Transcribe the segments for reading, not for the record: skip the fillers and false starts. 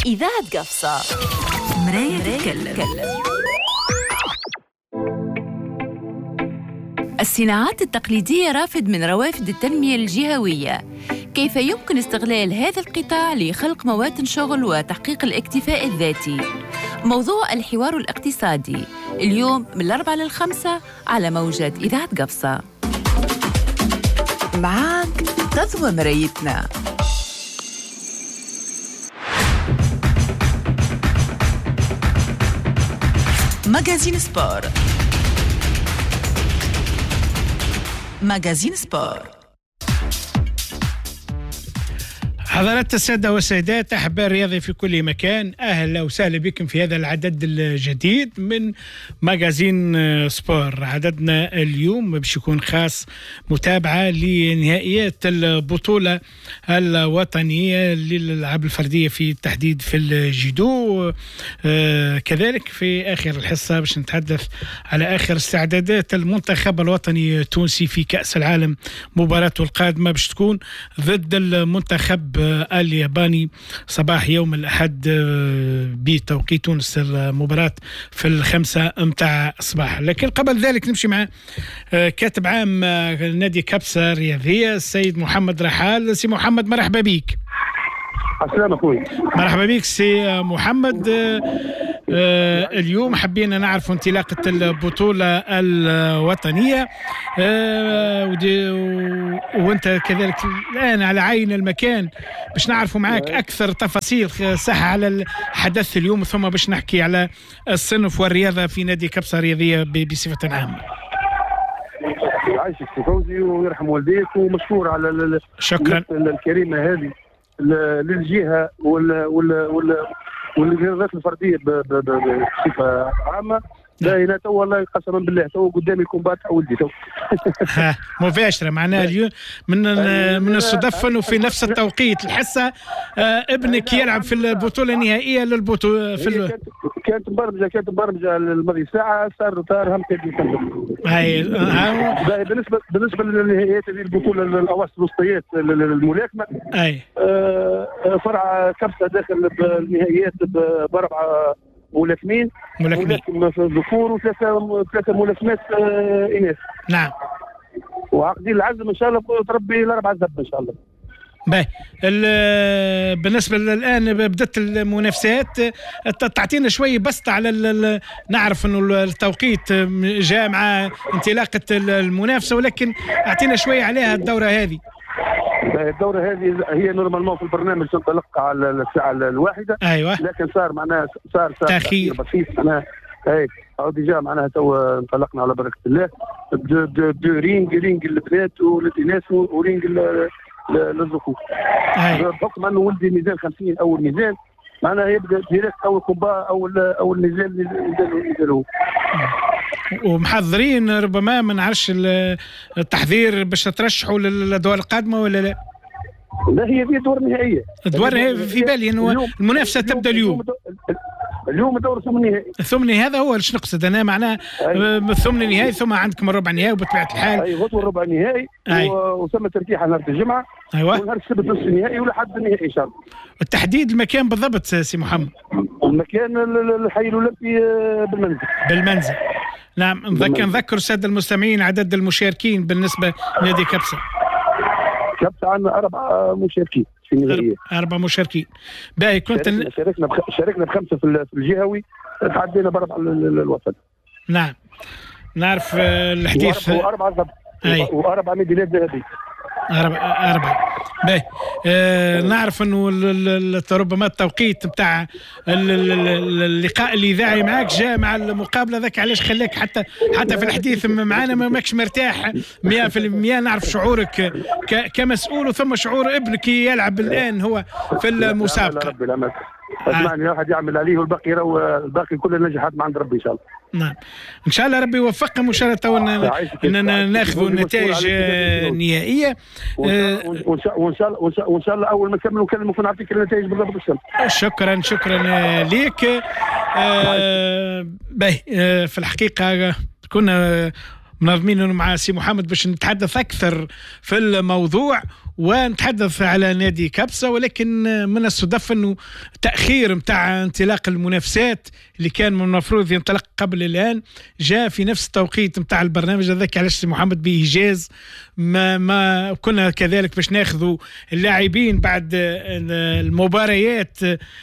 إذاعة قفصة مراية تتكلم. الصناعات التقليدية رافد من روافد التنمية الجهوية. كيف يمكن استغلال هذا القطاع لخلق مواطن شغل وتحقيق الاكتفاء الذاتي؟ موضوع الحوار الاقتصادي اليوم من 4 ل5 على موجة إذاعة قفصة. معاك تضوى مرايتنا. ماجازين سبور. ماجازين سبور. حضرات السادة والسيدات، أحباء الرياضة في كل مكان، أهلا وسهلا بكم في هذا العدد الجديد من ماجازين سبور. عددنا اليوم باش يكون خاص متابعة لنهائيات البطولة الوطنية للألعاب الفردية في التحديد في الجودو. كذلك في آخر الحصة باش نتحدث على آخر استعدادات المنتخب الوطني التونسي في كأس العالم. مباراته القادمة باش تكون ضد المنتخب الياباني صباح يوم الأحد بتوقيت تونس. المباراة في 5 متاع الصباح. لكن قبل ذلك نمشي مع كاتب عام نادي كبسة الرياضية السيد محمد رحال. سي محمد مرحبا بك. السلام أخوي. مرحبا بك سي محمد. اليوم حبينا نعرف انطلاقة البطولة الوطنية، وانت كذلك الآن على عين المكان باش نعرفوا معاك أكثر تفاصيل صح على الحدث اليوم، ثم باش نحكي على الصنف والرياضة في نادي كبسة الرياضية بصفة عامة. عايشك سي فوزي ويرحم والديك، ومشكور على شكرا الكريمة هذه للجهة والرياضات الفردية بصفة عامة. لا هنا تو والله قسما بالله تو قدامي كومبات ولدي تو مباشرة معناها اليوم من الصدف انه في نفس التوقيت الحصة ابنك يلعب في البطولة النهائية للبطولة في كانت مبرمجة الماضي ساعة صار هم هاي بالنسبة للنهائيات هذه البطولة الأواسط الوسطيات الملاكمة. اي فرع كبسة داخل النهائيات بأربعة ملاكمين في الذكور وثلاثة ملاكمات إناث. نعم. وعقدين العزم إن شاء الله تربي الأربعة زب إن شاء الله. بالنسبة الآن بدأت المنافسات، تعطينا شوي بسط على نعرف أنه التوقيت جاء مع انطلاقة المنافسة، ولكن أعطينا شوي عليها الدورة هذه. الدورة هذه هي نورمالمون في البرنامج تنطلق على الساعة 1. أيوة. لكن صار معناها صار تأخير بسيط معناها. اي ديجا معناها تو انطلقنا على بركة الله. دو رينج البنات والإناث ورينج للذكور. بحكم أنه ولدي ميزان 50 أول ميزان معناها يبدأ ديريكت أول كومبا أول نزال نزالوا. ومحضرين ربما ما نعرفش التحضير باش ترشحوا للأدوار القادمة ولا لا؟ لا هي في دور نهائية. الدور في بالي انه المنافسة تبدأ اليوم. اليوم دور الثمني هذا هو ايش نقصد انا معناه الثمن النهائي ثم عندكم الربع النهائي وبطبيعة الحال. اي غدوة الربع النهائي وثم ترتيحة نهار الجمعة. ايوه. ونهار السبت نص النهائي ولحد النهائي ان شاء الله. التحديد المكان بالضبط سي محمد؟ المكان الحي الأولمبي بالمنزل. نعم. نذكر السادة المستمعين عدد المشاركين بالنسبة لنادي كبسة. كبسة عندنا 4 مشاركين في النهائية. 4 مشاركين. باهي كنت شاركنا ب5 في الجهوي، تعدينا ب4 الوطن. نعم نعرف الحديث. و4 ميداليات ذهبية. 4 باهي. نعرف انه ربما التوقيت بتاع اللقاء الإذاعي معك جاء مع المقابلة ذاك، علاش خلاك حتى في الحديث معنا ما ماكش مرتاح 100%. نعرف شعورك كمسؤول وثم شعور ابنك يلعب الآن هو في المسابقة. اسمعني واحد يعمل عليه والباقي الباقي كل النجاحات من عند ربي ان شاء الله. نعم ان شاء الله ربي يوفقهم وان شاء الله اننا ناخذوا نتائج نهائيه وان شاء الله اول ما نكمل نكلمك ونعطيك النتائج بالضبط ان شاء الله. شكرا ليك. باهي في الحقيقه كنا منظمين مع سي محمد باش نتحدث أكثر في الموضوع ونتحدث على نادي كبسة، ولكن من الصدف أنه تأخير متاع انطلاق المنافسات اللي كان من المفروض ينطلق قبل الآن جاء في نفس التوقيت متاع البرنامج هذاك، علاش سي محمد بإيجاز ما كنا كذلك باش ناخذوا اللاعبين بعد المباريات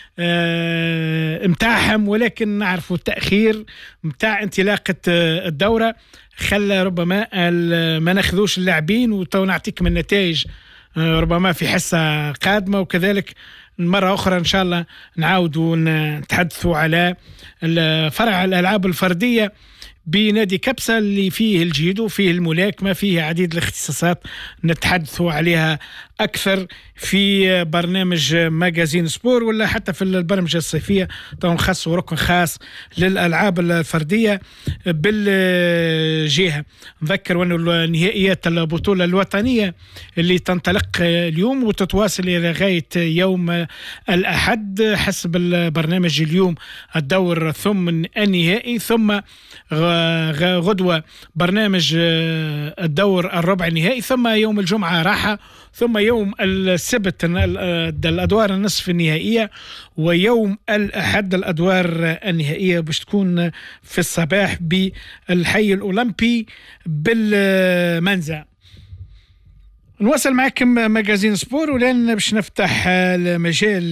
متاعهم، ولكن نعرفوا التأخير متاع انطلاقة الدورة خلى ربما ما ناخذوش اللاعبين، وتو نعطيكم النتائج ربما في حصة قادمة، وكذلك مرة أخرى إن شاء الله نعاودوا نتحدثوا على فرع الألعاب الفردية بنادي كبسة اللي فيه الجيدو، فيه الملاكمة، فيه عديد الاختصاصات نتحدثوا عليها أكثر في برنامج ماجازين سبور، ولا حتى في البرمجة الصيفية نخصصوا ركن خاص للألعاب الفردية بالجهة. نذكر أن نهائيات البطولة الوطنية اللي تنطلق اليوم وتتواصل إلى غاية يوم الأحد حسب البرنامج. اليوم الدور ثم النهائي، ثم غدوة برنامج الدور الربع النهائي، ثم يوم الجمعة راحة، ثم يوم السبت الأدوار النصف النهائية، ويوم الأحد الأدوار النهائية باش تكون في الصباح بالحي الأولمبي بالمنزع. نواصل معكم ماجازين سبور، ولأن باش نفتح المجال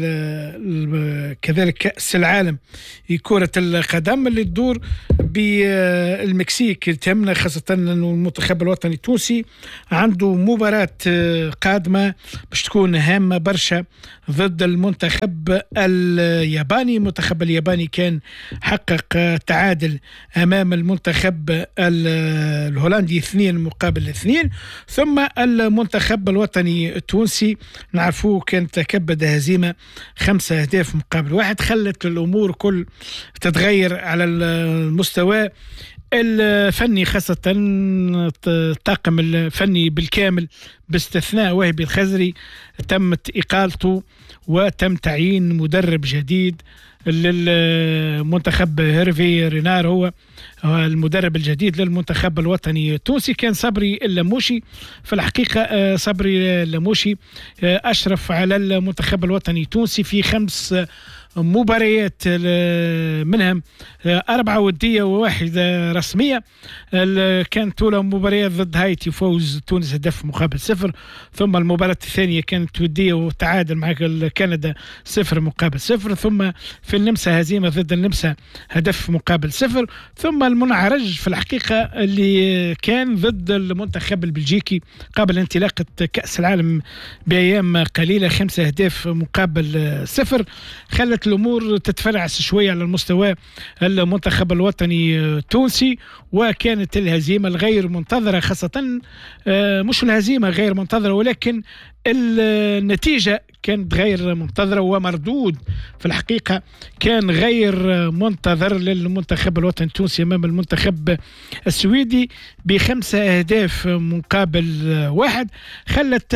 كذلك كأس العالم لكرة القدم اللي تدور بالمكسيك. تهمنا خاصة أنه المنتخب الوطني التونسي عنده مباراة قادمة باش تكون هامة برشا ضد المنتخب الياباني. المنتخب الياباني كان حقق تعادل أمام المنتخب الهولندي 2-2، ثم المنتخب الوطني التونسي نعرفوه كانت تكبد هزيمة 5-1، خلت الأمور كل تتغير على المستوى الفني، خاصة الطاقم الفني بالكامل باستثناء وهبي الخزري تمت إقالته وتم تعيين مدرب جديد للمنتخب. هيرفي رينار هو المدرب الجديد للمنتخب الوطني التونسي. كان صبري اللموشي، في الحقيقة صبري اللموشي أشرف على المنتخب الوطني التونسي في 5 مباريات، منهم 4 ودية و1 رسمية. كانت أولى مباريات ضد هايتي فوز تونس هدف مقابل 0، ثم المباراة الثانية كانت ودية وتعادل مع كندا 0-0، ثم في النمسا هزيمة ضد النمسا هدف مقابل 0، ثم المنعرج في الحقيقة اللي كان ضد المنتخب البلجيكي قبل انطلاقة كأس العالم بأيام قليلة 5 أهداف مقابل 0، خلت الأمور تتفرعس شوية على المستوى المنتخب الوطني التونسي. وكانت الهزيمة الغير منتظرة، خاصة مش الهزيمة غير منتظرة ولكن النتيجة كانت غير منتظرة، ومردود في الحقيقة كان غير منتظر للمنتخب الوطني التونسي أمام المنتخب السويدي ب5 أهداف مقابل 1، خلت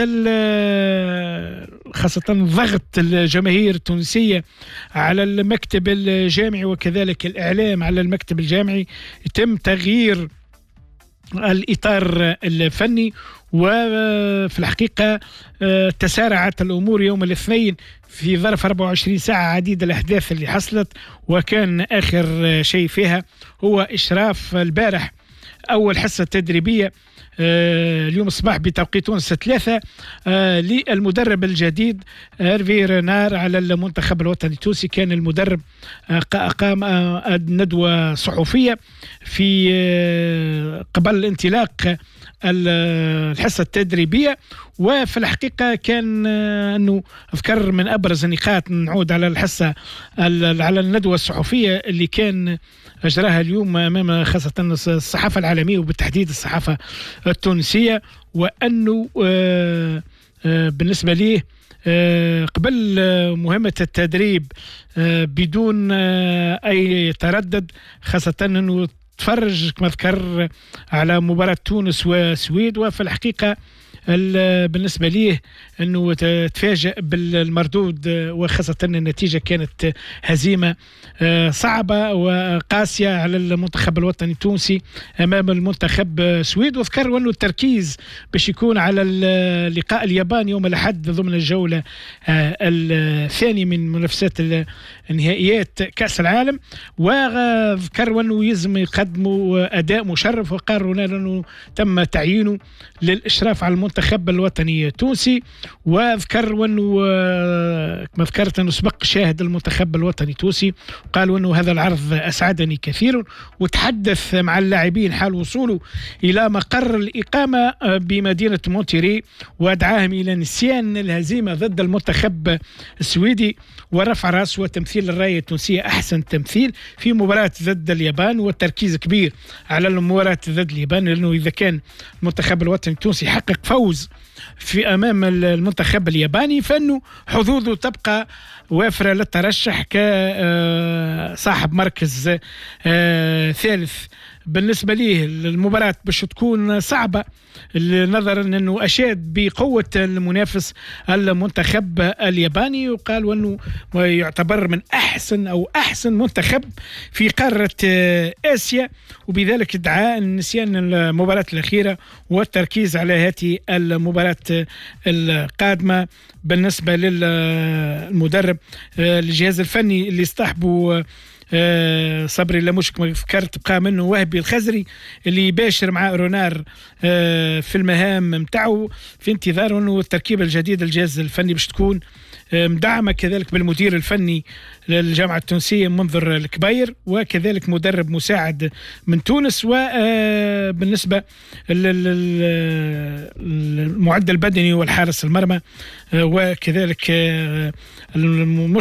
خاصة ضغط الجماهير التونسية على المكتب الجامعي وكذلك الإعلام على المكتب الجامعي يتم تغيير الإطار الفني. وفي الحقيقة تسارعت الأمور يوم الاثنين في ظرف 24 ساعة عديد الأحداث اللي حصلت، وكان آخر شيء فيها هو إشراف البارح أول حصة تدريبية اليوم الصباح بتوقيت تونس 3 للمدرب الجديد هيرفي رينار على المنتخب الوطني التونسي. كان المدرب أقام ندوة صحفية في قبل الانطلاق الحصة التدريبية، وفي الحقيقة كان أنه أذكر من أبرز النقاط، نعود على الحصة على الندوة الصحفية اللي كان أجراها اليوم أمام خاصة الصحافة العالمية وبالتحديد الصحافة التونسية، وأنه بالنسبة ليه قبل مهمة التدريب بدون أي تردد، خاصة أنه تفرج كما ذكر على مباراة تونس والسويد، وفي الحقيقة بالنسبة ليه أنه تفاجأ بالمردود، وخاصة أن النتيجة كانت هزيمة صعبة وقاسية على المنتخب الوطني التونسي أمام المنتخب السويد. وذكر أنه التركيز باش يكون على اللقاء اليابان يوم الأحد ضمن الجولة الثانية من منافسات نهائيات كأس العالم. وذكر أنه يلزم يقدموا أداء مشرف، وقال أنه تم تعيينه للإشراف على المنتخب الوطني التونسي. وذكر أنه كما ذكرت أنه سبق شاهد المنتخب الوطني التونسي، قالوا أنه هذا العرض أسعدني كثيرا، وتحدث مع اللاعبين حال وصوله إلى مقر الإقامة بمدينة مونتيري، ودعاهم إلى نسيان الهزيمة ضد المنتخب السويدي ورفع راس وتمثيل الراية التونسية أحسن تمثيل في مباراة ضد اليابان. والتركيز كبير على المباراة ضد اليابان، لأنه إذا كان المنتخب الوطني التونسي حقق فوز في أمام المنتخب الياباني فإنه حظوظه تبقى وافرة للترشح كصاحب مركز ثالث. بالنسبة ليه المباراة باش تكون صعبة نظرا أنه أشاد بقوة المنافس المنتخب الياباني، وقال أنه يعتبر من أحسن منتخب في قارة آسيا، وبذلك ادعى نسيان المباراة الأخيرة والتركيز على هذه المباراة القادمة. بالنسبة للمدرب الجهاز الفني اللي اصطحبوا صبري لمشك ما فكرت بقى منه وهبي الخزري اللي يباشر مع رونار في المهام متاعه، في انتظار انه التركيبه الجديده الجهاز الفني باش تكون مدعمه كذلك بالمدير الفني للجامعه التونسيه منذر الكبير، وكذلك مدرب مساعد من تونس. وبالنسبه للمعد البدني والحارس المرمى، وكذلك